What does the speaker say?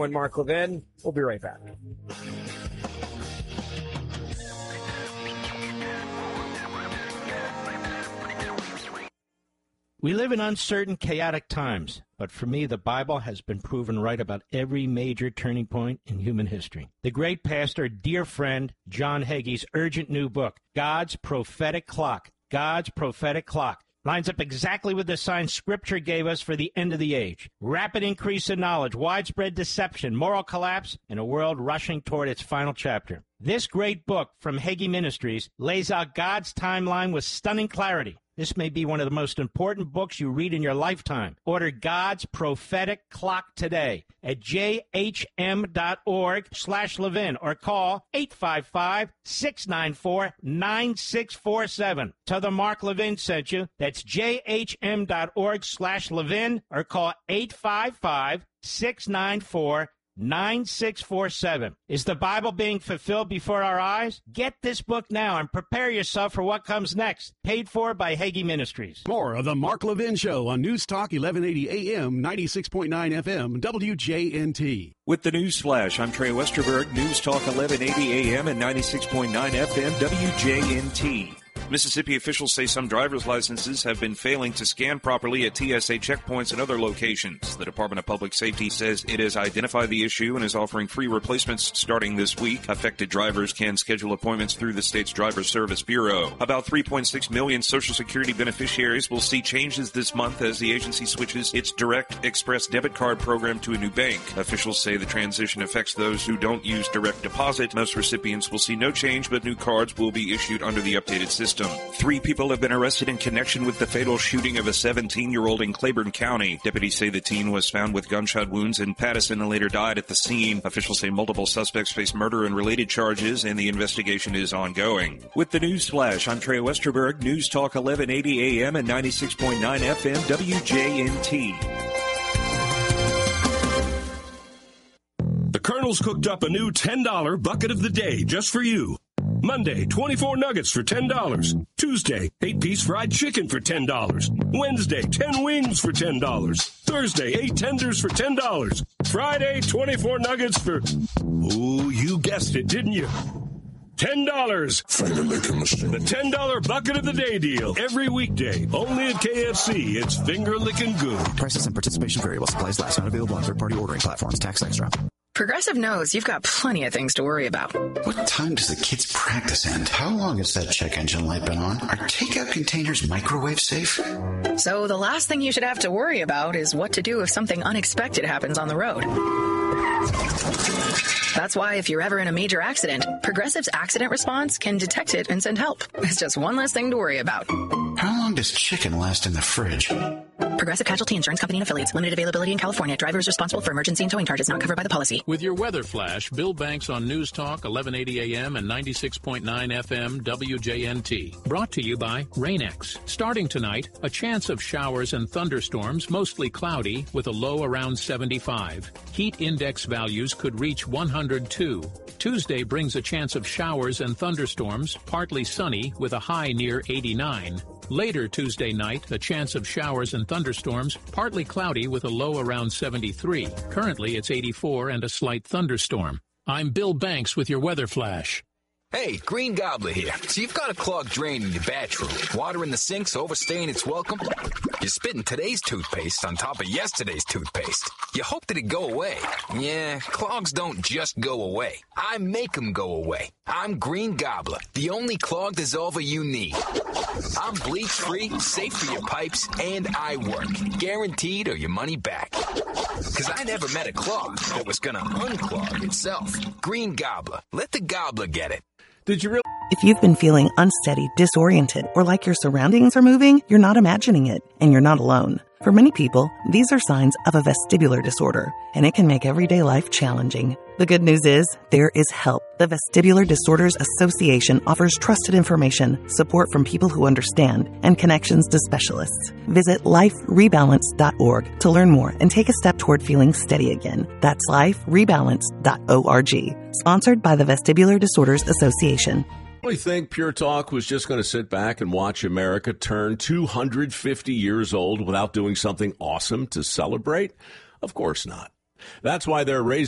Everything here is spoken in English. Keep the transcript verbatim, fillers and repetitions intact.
one, Mark Levin. We'll be right back. We live in uncertain, chaotic times, but for me, the Bible has been proven right about every major turning point in human history. The great pastor, dear friend, John Hagee's urgent new book, God's Prophetic Clock, God's Prophetic Clock, lines up exactly with the signs Scripture gave us for the end of the age. Rapid increase in knowledge, widespread deception, moral collapse, and a world rushing toward its final chapter. This great book from Hagee Ministries lays out God's timeline with stunning clarity. This may be one of the most important books you read in your lifetime. Order God's Prophetic Clock today at jhm.org slash Levin or call eight five five, six nine four, nine six four seven. Tell them Mark Levin sent you. That's jhm.org slash Levin or call eight five five, six nine four, nine six four seven. Is the Bible being fulfilled before our eyes? Get this book now and prepare yourself for what comes next. Paid for by Hagee Ministries. More of the Mark Levin Show on News Talk eleven eighty A M, ninety-six point nine F M, W J N T. With the News Flash, I'm Trey Westerberg, News Talk eleven eighty A M and ninety-six point nine F M, W J N T. Mississippi officials say some driver's licenses have been failing to scan properly at T S A checkpoints and other locations. The Department of Public Safety says it has identified the issue and is offering free replacements starting this week. Affected drivers can schedule appointments through the state's Driver Service Bureau. About three point six million Social Security beneficiaries will see changes this month as the agency switches its Direct Express debit card program to a new bank. Officials say the transition affects those who don't use direct deposit. Most recipients will see no change, but new cards will be issued under the updated system. Three people have been arrested in connection with the fatal shooting of a seventeen-year-old in Claiborne County. Deputies say the teen was found with gunshot wounds in Pattison and later died at the scene. Officials say multiple suspects face murder and related charges, and the investigation is ongoing. With the News Flash, I'm Trey Westerberg, News Talk eleven eighty A M and ninety-six point nine F M, W J N T. The Colonel's cooked up a new ten dollar bucket of the day just for you. Monday, twenty-four nuggets for ten dollars. Tuesday, eight-piece fried chicken for ten dollars. Wednesday, ten wings for ten dollars. Thursday, eight tenders for ten dollars. Friday, twenty-four nuggets for... Ooh, you guessed it, didn't you? ten dollars. Finger licking machine. The ten dollar bucket of the day deal. Every weekday. Only at K F C. It's finger licking good. Prices and participation vary while supplies last. Not available on third-party ordering platforms. Tax extra. Progressive knows you've got plenty of things to worry about. What time does the kids' practice end? How long has that check engine light been on? Are takeout containers microwave safe? So the last thing you should have to worry about is what to do if something unexpected happens on the road. That's why if you're ever in a major accident, Progressive's accident response can detect it and send help. It's just one less thing to worry about. How long does chicken last in the fridge? Progressive Casualty Insurance Company and Affiliates. Limited availability in California. Driver is responsible for emergency and towing charges not covered by the policy. With your weather flash, Bill Banks on News Talk eleven eighty A M and ninety-six point nine F M W J N T. Brought to you by Rain-X. Starting tonight, a chance of showers and thunderstorms, mostly cloudy, with a low around seventy-five. Heat index values could reach one hundred two. Tuesday brings a chance of showers and thunderstorms, partly sunny, with a high near eighty-nine. Later Tuesday night, a chance of showers and thunderstorms, partly cloudy with a low around seventy-three. Currently, it's eighty-four and a slight thunderstorm. I'm Bill Banks with your weather flash. Hey, Green Gobbler here. So you've got a clogged drain in your bathroom. Water in the sink's overstaying its welcome. You're spitting today's toothpaste on top of yesterday's toothpaste. You hope that it go away. Yeah, clogs don't just go away. I make them go away. I'm Green Gobbler, the only clog dissolver you need. I'm bleach-free, safe for your pipes, and I work. Guaranteed or your money back. Because I never met a clog that was going to unclog itself. Green Gobbler. Let the gobbler get it. Did you really? If you've been feeling unsteady, disoriented, or like your surroundings are moving, you're not imagining it, and you're not alone. For many people, these are signs of a vestibular disorder, and it can make everyday life challenging. The good news is, there is help. The Vestibular Disorders Association offers trusted information, support from people who understand, and connections to specialists. Visit life rebalance dot org to learn more and take a step toward feeling steady again. That's life rebalance dot org. Sponsored by the Vestibular Disorders Association. You think Pure Talk was just going to sit back and watch America turn two hundred fifty years old without doing something awesome to celebrate? Of course not. That's why they're raising